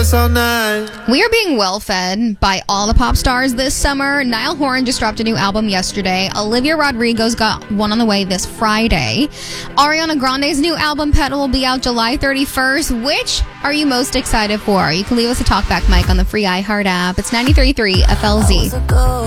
this all night. We are being well fed by all the pop stars this summer. Niall Horan just dropped a new album yesterday. Olivia Rodrigo's got one on the way this Friday. Ariana Grande's new album, Petal, will be out July 31st. Which are you most excited for? You can leave us a talkback mic on the free iHeart app. It's 93.3 FLZ.